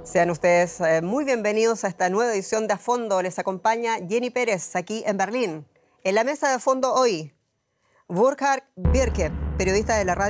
Sean ustedes muy bienvenidos a esta nueva edición de A Fondo. Les acompaña Jenny Pérez aquí en Berlín. En la mesa de A Fondo hoy, Burkhard Birke, periodista de la radio